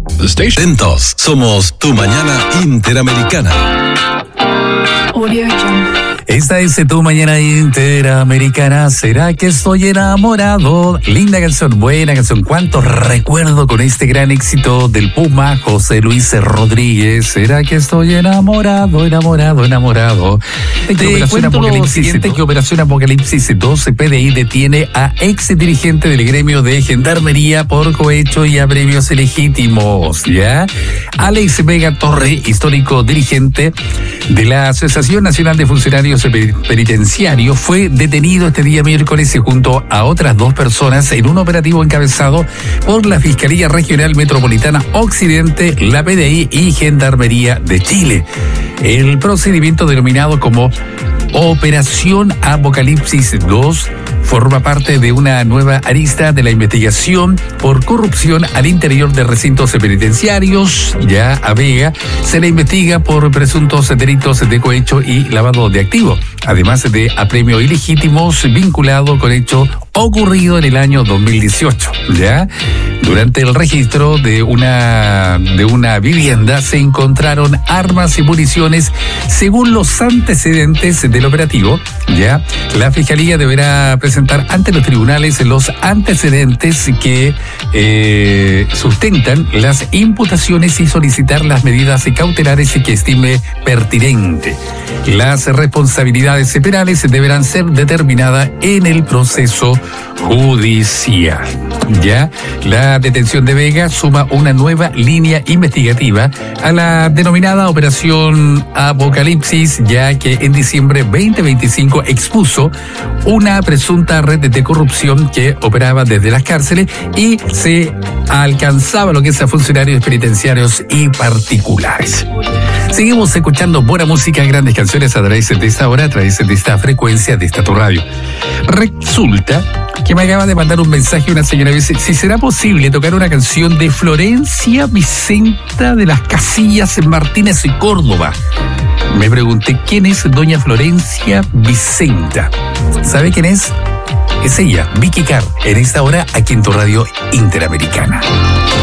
Atentos, somos tu mañana interamericana. Audio Jungle. Esta es Tu Mañana Interamericana. ¿Será que estoy enamorado? Linda canción, buena canción. ¿Cuánto recuerdo con este gran éxito del Puma, José Luis Rodríguez? ¿Será que estoy enamorado? Te cuento lo siguiente, que Operación Apocalipsis 12 PDI detiene a ex dirigente del gremio de Gendarmería por cohecho y apremios ilegítimos, ¿ya? Alex Vega Torre, histórico dirigente de la Asociación Nacional de Funcionarios Penitenciarios, fue detenido este día miércoles junto a otras 2 personas en un operativo encabezado por la Fiscalía Regional Metropolitana Occidente, la PDI y Gendarmería de Chile. El procedimiento, denominado como Operación Apocalipsis 2, forma parte de una nueva arista de la investigación por corrupción al interior de recintos penitenciarios. Ya a Vega se le investiga por presuntos delitos de cohecho y lavado de activos, además de apremio ilegítimos vinculado con hecho ocurrido en el año 2018. ¿Ya? Durante el registro de una vivienda se encontraron armas y municiones. Según los antecedentes del operativo, ya la Fiscalía deberá presentar ante los tribunales los antecedentes que sustentan las imputaciones y solicitar las medidas cautelares que estime pertinente. Las responsabilidades penales deberán ser determinadas en el proceso judicial. Ya la detención de Vega suma una nueva línea investigativa a la denominada Operación Apocalipsis, ya que en diciembre 2025 expuso una presunta red de corrupción que operaba desde las cárceles y se alcanzaba lo que es a funcionarios penitenciarios y particulares. Seguimos escuchando buena música, grandes canciones a través de esta hora, a través de esta frecuencia, de esta tu radio. Resulta que me acaba de mandar un mensaje una señora que dice: si será posible tocar una canción de Florencia Vicenta de las Casillas en Martínez y Córdoba. Me pregunté, ¿quién es doña Florencia Vicenta? ¿Sabe quién es? Es ella, Vicky Carr, en esta hora aquí en tu radio interamericana.